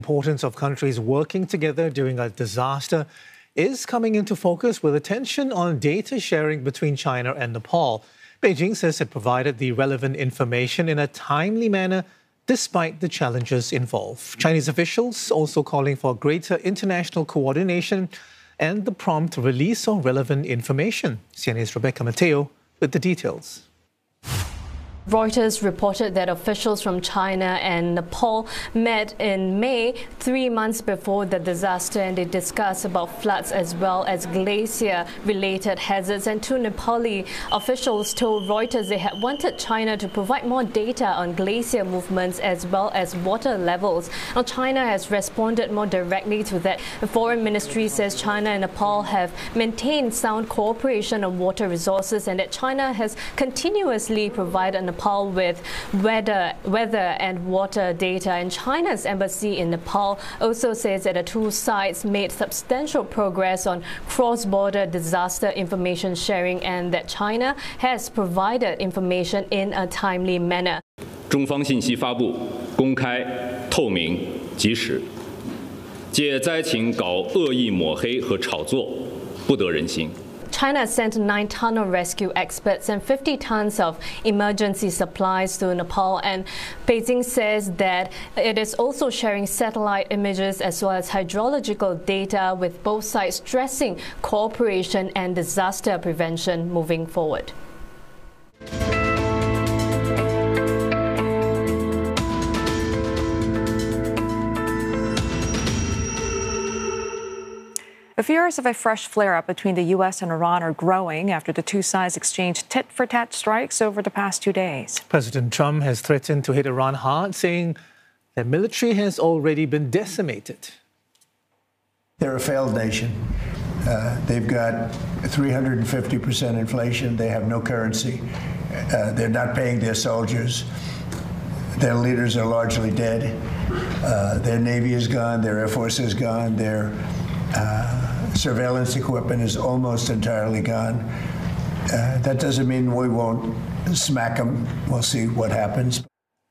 Importance of countries working together during a disaster is coming into focus with attention on data sharing between China and Nepal. Beijing says it provided the relevant information in a timely manner despite the challenges involved. Chinese officials also calling for greater international coordination and the prompt release of relevant information. CNA's Rebecca Mateo with the details. Reuters reported that officials from China and Nepal met in May, 3 months before the disaster, and they discussed about floods as well as glacier-related hazards. And two Nepali officials told Reuters they had wanted China to provide more data on glacier movements as well as water levels. Now, China has responded more directly to that. The Foreign Ministry says China and Nepal have maintained sound cooperation on water resources and that China has continuously provided Nepal with weather and water data. And China's embassy in Nepal also says that the two sides made substantial progress on cross-border disaster information sharing and that China has provided information in a timely manner. 中方信息发布公开、透明、及时，借灾情搞恶意抹黑和炒作，不得人心。 China sent 9 tunnel rescue experts and 50 tons of emergency supplies to Nepal, and Beijing says that it is also sharing satellite images as well as hydrological data, with both sides stressing cooperation and disaster prevention moving forward. The fears of a fresh flare-up between the U.S. and Iran are growing after the two sides exchanged tit-for-tat strikes over the past 2 days. President Trump has threatened to hit Iran hard, saying their military has already been decimated. They're a failed nation. They've got 350% inflation. They have no currency. They're not paying their soldiers. Their leaders are largely dead. Their Navy is gone. Their Air Force is gone. Their surveillance equipment is almost entirely gone. That doesn't mean we won't smack them. We'll see what happens.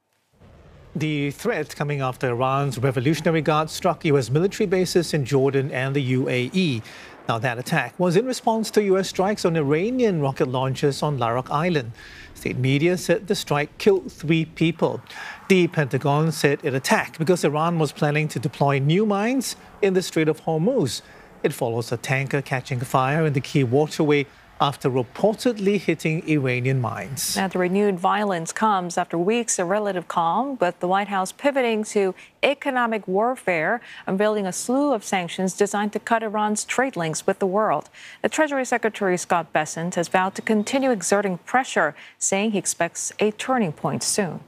The threat coming after Iran's Revolutionary Guard struck U.S. military bases in Jordan and the UAE. Now, that attack was in response to U.S. strikes on Iranian rocket launchers on Larak Island. State media said the strike killed 3 people. The Pentagon said it attacked because Iran was planning to deploy new mines in the Strait of Hormuz. It follows a tanker catching fire in the key waterway after reportedly hitting Iranian mines. Now, the renewed violence comes after weeks of relative calm, but the White House pivoting to economic warfare, unveiling a slew of sanctions designed to cut Iran's trade links with the world. The Treasury Secretary Scott Bessent has vowed to continue exerting pressure, saying he expects a turning point soon.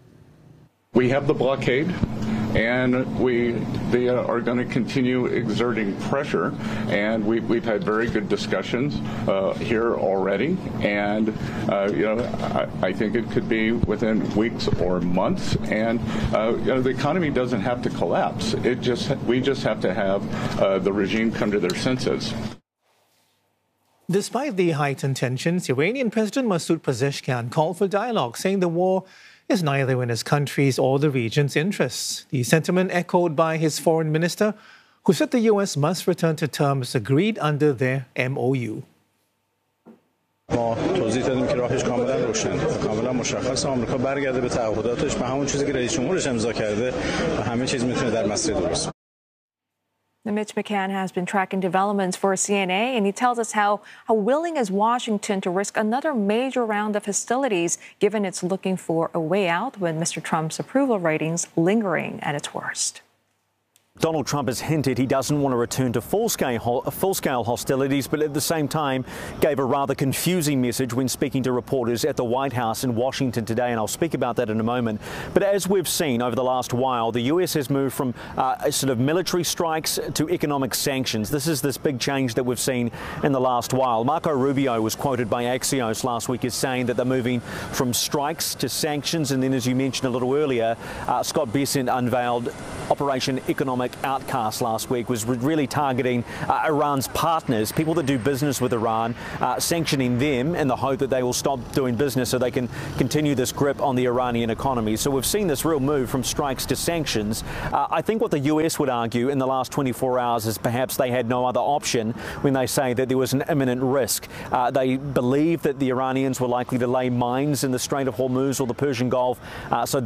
We have the blockade, and they are going to continue exerting pressure, and we've had very good discussions here already, and I think it could be within weeks or months, and the economy doesn't have to collapse. We just have to have the regime come to their senses. Despite the heightened tensions, Iranian President Masoud Pezeshkian called for dialogue, saying the war is neither in his country's or the region's interests. The sentiment echoed by his foreign minister, who said the U.S. must return to terms agreed under their MOU. ما توضیح دادیم که راهش کاملا روشن کاملا مشخص آمریکا برگرده به تعهداتش به همون چیزی که رئیس جمهورش امضا کرده و همه چیز میتونه در مسیر درست. Mitch McCann has been tracking developments for CNA, and he tells us how willing is Washington to risk another major round of hostilities, given it's looking for a way out with Mr. Trump's approval ratings lingering at its worst. Donald Trump has hinted he doesn't want to return to full-scale hostilities, but at the same time gave a rather confusing message when speaking to reporters at the White House in Washington today, and I'll speak about that in a moment. But as we've seen over the last while, the US has moved from sort of military strikes to economic sanctions. This is this big change that we've seen in the last while. Marco Rubio was quoted by Axios last week as saying that they're moving from strikes to sanctions, and then, as you mentioned a little earlier, Scott Bessent unveiled Operation Economic economic outcast last week was really targeting Iran's partners, people that do business with Iran, sanctioning them in the hope that they will stop doing business so they can continue this grip on the Iranian economy. So we've seen this real move from strikes to sanctions. I think what the US would argue in the last 24 hours is perhaps they had no other option when they say that there was an imminent risk. They believe that the Iranians were likely to lay mines in the Strait of Hormuz or the Persian Gulf, so